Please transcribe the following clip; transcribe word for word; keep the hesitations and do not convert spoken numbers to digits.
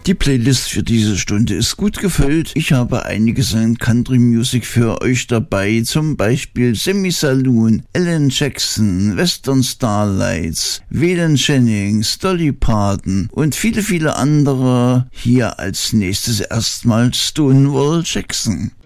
Die Playlist für diese Stunde ist gut gefüllt. Ich habe einiges an Country Music für euch dabei, zum Beispiel Sammy Saloon, Alan Jackson, Western Starlights, Waylon Jennings, Dolly Parton und viele, viele andere. Hier als nächstes erstmal Stonewall Jackson.